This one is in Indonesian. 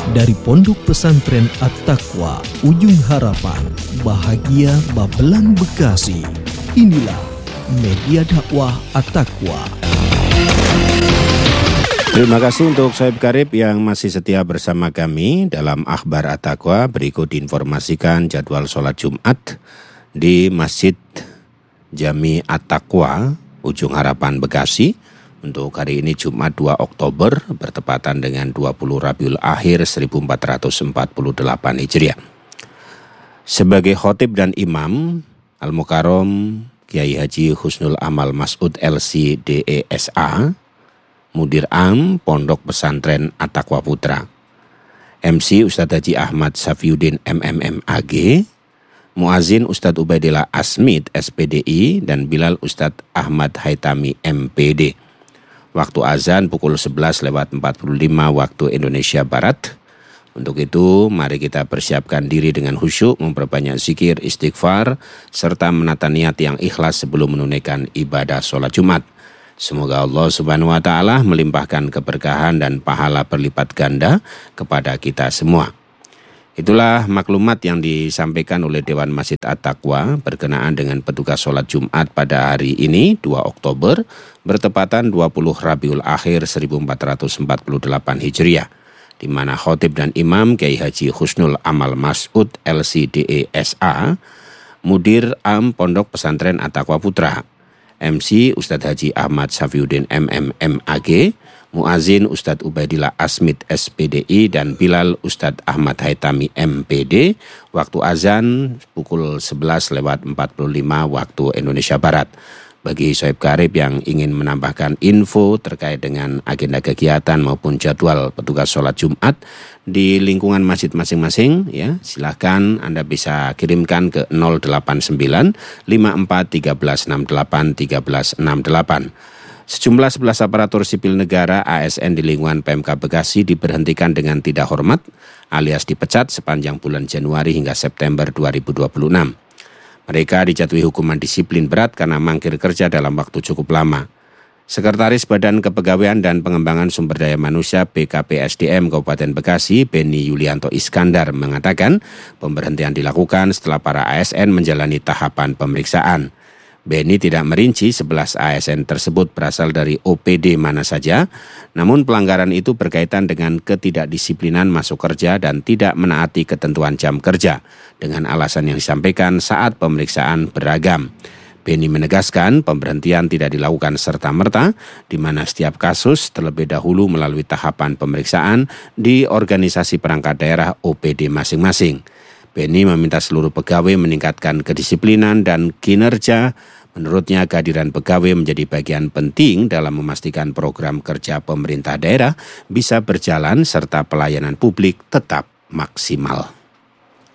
Dari Pondok Pesantren At-Taqwa, Ujung Harapan, Bahagia Babelan, Bekasi. Inilah Media Dakwah At-Taqwa. Terima kasih untuk Soeb Karib yang masih setia bersama kami dalam Akhbar At-Taqwa. Berikut diinformasikan jadwal sholat Jumat di Masjid Jami At-Taqwa, Ujung Harapan, Bekasi. Untuk hari ini Jumat 2 Oktober bertepatan dengan 20 Rabiul Akhir 1448 Hijriah. Sebagai khotib dan imam, Al-Mukarram Kiai Haji Husnul Amal Mas'ud LC DESA, Mudir Am Pondok Pesantren At-Taqwa Putra. MC Ustadz Haji Ahmad Safiuddin MMMAG, Muazin Ustadz Ubaidillah Asmid SPDI, dan Bilal Ustadz Ahmad Haitami MPD. Waktu azan pukul 11:45 waktu Indonesia Barat. Untuk itu, mari kita persiapkan diri dengan khusyuk, memperbanyak zikir, istighfar, serta menata niat yang ikhlas sebelum menunaikan ibadah sholat Jumat. Semoga Allah Subhanahu wa Ta'ala melimpahkan keberkahan dan pahala berlipat ganda kepada kita semua. Itulah maklumat yang disampaikan oleh Dewan Masjid At-Taqwa berkenaan dengan petugas sholat Jumat pada hari ini 2 Oktober bertepatan 20 Rabiul Akhir 1448 Hijriah, di mana khotib dan imam Kiai Haji Husnul Amal Mas'ud LCDESA, Mudir Am Pondok Pesantren At-Taqwa Putra, MC Ustadz Haji Ahmad Safiuddin MMMAG, Muazin Ustadz Ubaidillah Asmid SPDI, dan Bilal Ustadz Ahmad Haitami MPD. Waktu azan pukul 11:45 waktu Indonesia Barat. Bagi Soeb Karib yang ingin menambahkan info terkait dengan agenda kegiatan maupun jadwal petugas sholat Jumat di lingkungan masjid masing-masing, ya, silakan Anda bisa kirimkan ke 089 54 1368 1368. Sejumlah 11 aparatur sipil negara ASN di lingkungan PMK Bekasi diberhentikan dengan tidak hormat alias dipecat sepanjang bulan Januari hingga September 2026. Mereka dijatuhi hukuman disiplin berat karena mangkir kerja dalam waktu cukup lama. Sekretaris Badan Kepegawaian dan Pengembangan Sumber Daya Manusia BKPSDM Kabupaten Bekasi, Beni Yulianto Iskandar, mengatakan pemberhentian dilakukan setelah para ASN menjalani tahapan pemeriksaan. Beni tidak merinci 11 ASN tersebut berasal dari OPD mana saja, namun pelanggaran itu berkaitan dengan ketidakdisiplinan masuk kerja dan tidak menaati ketentuan jam kerja, dengan alasan yang disampaikan saat pemeriksaan beragam. Beni menegaskan pemberhentian tidak dilakukan serta-merta, di mana setiap kasus terlebih dahulu melalui tahapan pemeriksaan di organisasi perangkat daerah OPD masing-masing. Beni meminta seluruh pegawai meningkatkan kedisiplinan dan kinerja. Menurutnya, kehadiran pegawai menjadi bagian penting dalam memastikan program kerja pemerintah daerah bisa berjalan serta pelayanan publik tetap maksimal.